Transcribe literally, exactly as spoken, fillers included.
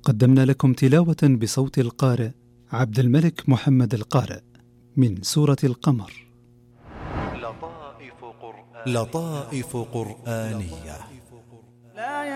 قدمنا لكم تلاوة بصوت القارئ عبد الملك محمد القارئ من سورة القمر. لطائف قرآنية, لطائف قرآنية.